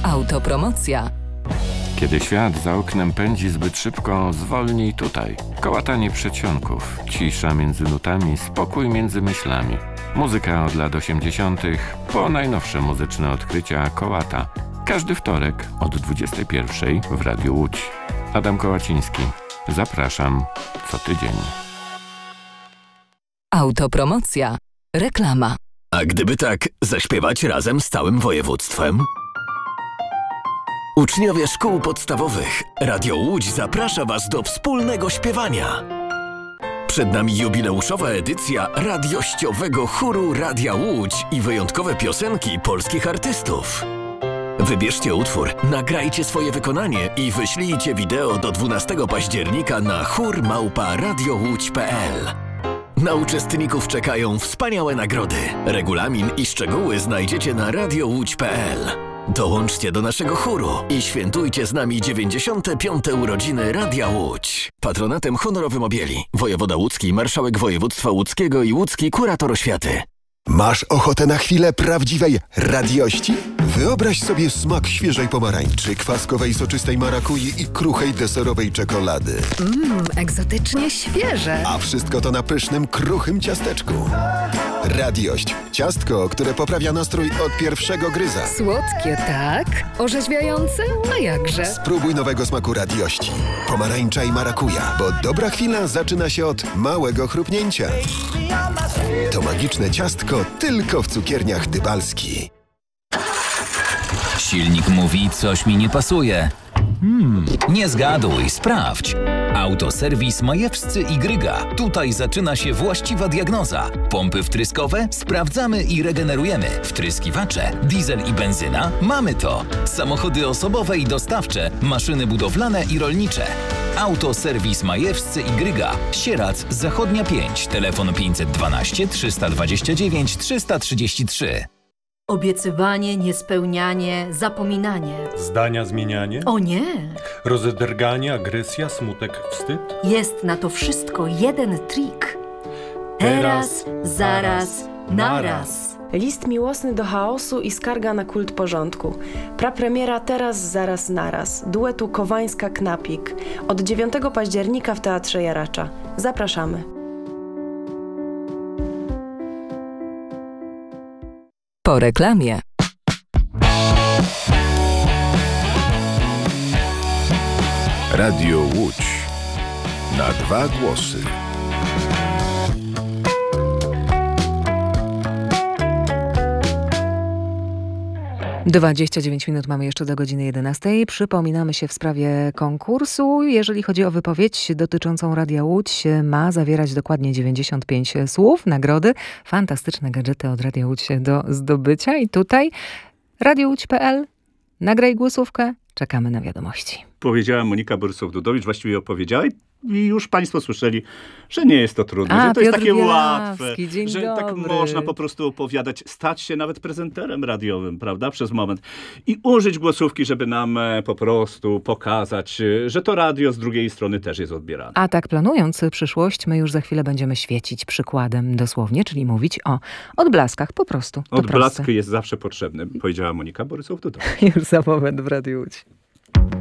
Autopromocja. Kiedy świat za oknem pędzi zbyt szybko, zwolnij tutaj. Kołatanie przedsionków, cisza między nutami, spokój między myślami. Muzyka od lat 80. po najnowsze muzyczne odkrycia Kołata. Każdy wtorek od 21 w Radiu Łódź. Adam Kołaciński. Zapraszam co tydzień. Autopromocja. Reklama. A gdyby tak zaśpiewać razem z całym województwem? Uczniowie szkół podstawowych, Radio Łódź zaprasza Was do wspólnego śpiewania. Przed nami jubileuszowa edycja radiościowego chóru Radia Łódź i wyjątkowe piosenki polskich artystów. Wybierzcie utwór, nagrajcie swoje wykonanie i wyślijcie wideo do 12 października na chór@radiołódź.pl. Na uczestników czekają wspaniałe nagrody. Regulamin i szczegóły znajdziecie na radiołódź.pl. Dołączcie do naszego chóru i świętujcie z nami 95. urodziny Radia Łódź. Patronatem honorowym objęli wojewoda łódzki, marszałek województwa łódzkiego i łódzki kurator oświaty. Masz ochotę na chwilę prawdziwej radiości? Wyobraź sobie smak świeżej pomarańczy, kwaskowej soczystej marakui i kruchej deserowej czekolady. Egzotycznie świeże. A wszystko to na pysznym, kruchym ciasteczku. Radiość. Ciastko, które poprawia nastrój od pierwszego gryza. Słodkie, tak? Orzeźwiające? A jakże? Spróbuj nowego smaku radiości. Pomarańcza i marakuja, bo dobra chwila zaczyna się od małego chrupnięcia. To magiczne ciastko tylko w cukierniach Dybalski. Silnik mówi, coś mi nie pasuje. Nie zgaduj, sprawdź. Autoserwis Majewscy i Gryga. Tutaj zaczyna się właściwa diagnoza. Pompy wtryskowe? Sprawdzamy i regenerujemy. Wtryskiwacze? Diesel i benzyna? Mamy to. Samochody osobowe i dostawcze, maszyny budowlane i rolnicze. Autoserwis Majewscy i Gryga. Sierac, Zachodnia 5. Telefon 512 329 333. Obiecywanie, niespełnianie, zapominanie. Zdania zmienianie? O nie! Rozedrganie, agresja, smutek, wstyd? Jest na to wszystko jeden trik. Teraz, zaraz, naraz. List miłosny do chaosu i skarga na kult porządku. Prapremiera Teraz, zaraz, naraz. Duetu Kowańska-Knapik. Od 9 października w Teatrze Jaracza. Zapraszamy. Po reklamie. Radio Łódź. Na dwa głosy. Dwadzieścia 9 mamy jeszcze do godziny 11. Przypominamy się w sprawie konkursu. Jeżeli chodzi o wypowiedź dotyczącą Radia Łódź, ma zawierać dokładnie 95 słów, nagrody, fantastyczne gadżety od Radia Łódź do zdobycia. I tutaj radiołódź.pl, nagraj głosówkę, czekamy na wiadomości. Powiedziała Monika Borysów-Dudowicz, właściwie opowiedziała i już Państwo słyszeli, że nie jest to trudne, że to jest takie łatwe, że tak można po prostu opowiadać, stać się nawet prezenterem radiowym, prawda, przez moment i użyć głosówki, żeby nam po prostu pokazać, że to radio z drugiej strony też jest odbierane. A tak planując przyszłość, my już za chwilę będziemy świecić przykładem dosłownie, czyli mówić o odblaskach po prostu. Odblask jest zawsze potrzebny, powiedziała Monika Borysów-Dudowicz. Już za moment w Radiu Łódź.